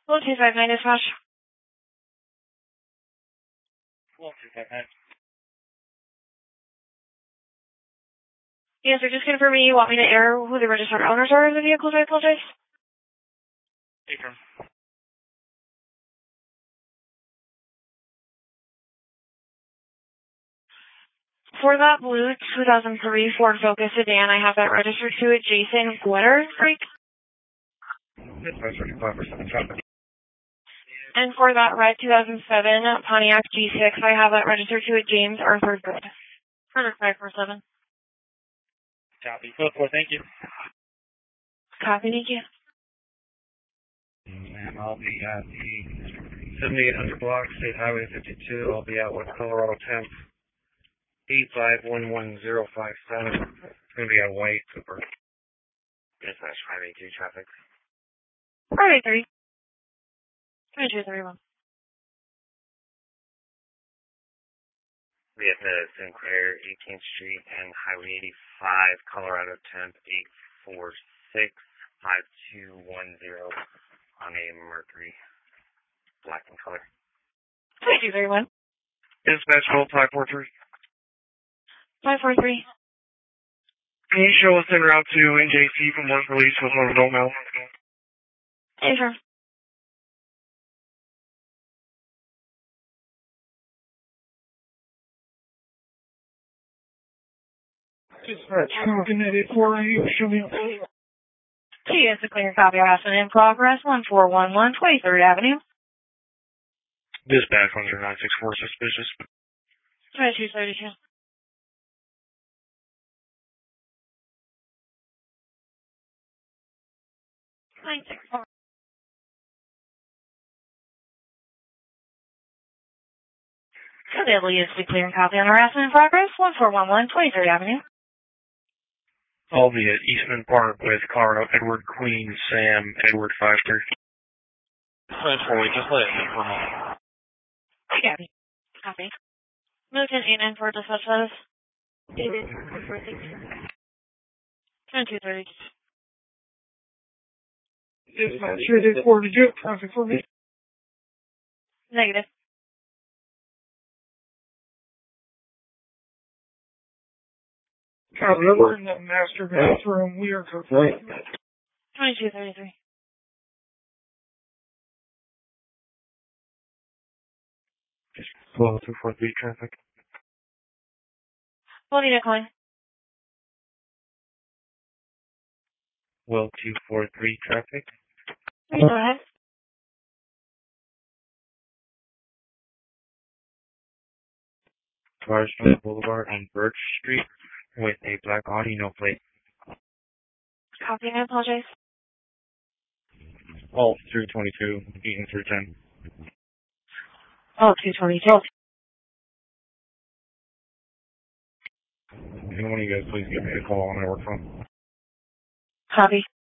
Hello, 259 dispatch. Hello, 259. Yes, sir, just confirming you want me to air who the registered owners are of the vehicles, I apologize. Affirm. For that blue 2003 Ford Focus sedan, I have that registered to a Jason Glitter Freak. Dispatch 35% traffic. And for that red 2007 Pontiac G6, I have that registered to a James Arthur Good. Further 547. Copy. 4-4, thank you. Copy, thank you. And I'll be at the 7800 block, State Highway 52. I'll be out with Colorado Temp 8511057. It's going to be a white Cooper. Dispatch 582 traffic. 583. 2231. We have the Sinclair 18th Street and Highway 85, Colorado Temp 8465210 on a Mercury, black in color. 2231. Dispatch hold 543. 543. Can you show us en route to NJC from work release with no mail? Affirm. Dispatch, Connecticut 4A, show me. Yes, a clear copy of Aspen in progress, 1411 23rd Avenue. Dispatch 10964, suspicious. 2232. 964. Available is the clear copy on harassment in progress, 1411 23rd Avenue. I'll be at Eastman Park with Colorado Edward Queen, Sam, Edward 53. 24, just let it for a moment. Copy. Copy. Militant 894 dispatch status. 2230. Dispatch, did you have traffic for me? Negative. Copy, we're in the master bathroom. We are complete. 2233. Flow 243 traffic. Holding a coin. Well 243 traffic. Go ahead. Carsville Boulevard on Birch Street with a black Audi, no plate. Copy, I apologize. All through 22, Eaton through 10. Oh, 222. Can one of you guys please give me a call on my work phone? Copy.